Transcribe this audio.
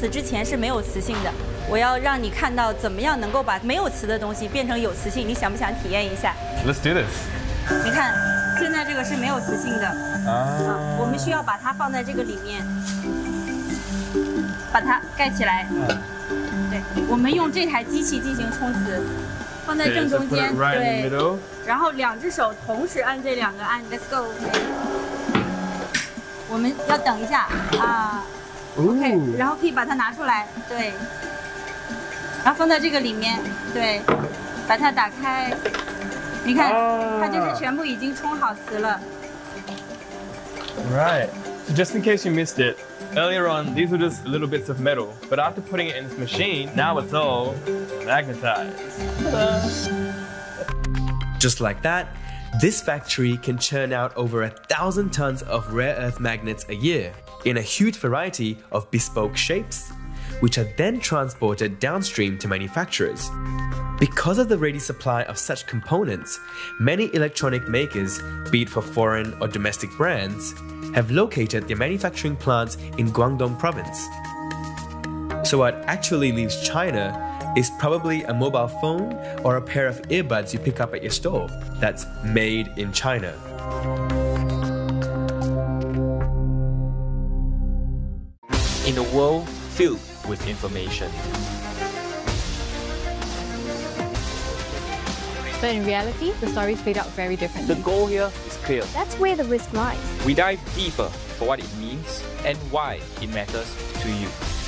此之前是没有磁性的。我要让你看到怎么样能够把没有磁的东西变成有磁性，你想不想体验一下 Let's do this. 你看，现在这个是没有磁性的我们需要把它放在这个里面，把它盖起来。对，我们用这台机器进行冲磁，放在正中间，对，然后2只手同时按这2个按 ，Let's go。我们要等一下啊 ，OK， 然后可以把它拿出来，对，然后放在这个里面，对，把它打开，你看，它就是全部已经冲好磁了。 Right. So just in case you missed it, earlier on these were just little bits of metal, but after putting it in this machine, now it's all magnetized. Just like that, this factory can churn out over 1,000 tons of rare earth magnets a year in a huge variety of bespoke shapes, which are then transported downstream to manufacturers. Because of the ready supply of such components, many electronic makers, be it for foreign or domestic brands, have located their manufacturing plants in Guangdong province. So what actually leaves China is probably a mobile phone or a pair of earbuds you pick up at your store that's made in China. In a world filled with information, but in reality, the stories played out very differently. the goal here is clear. That's where the risk lies. We dive deeper for what it means and why it matters to you.